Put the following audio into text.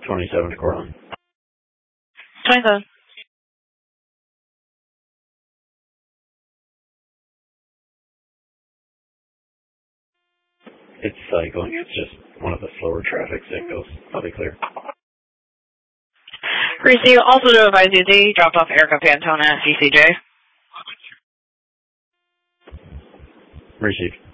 27 to Cortland. 27. It's cycling. It's just one of the slower traffic signals. I'll be clear. Greasy, also to advise you, they dropped off Erica Pantona at CCJ. Received.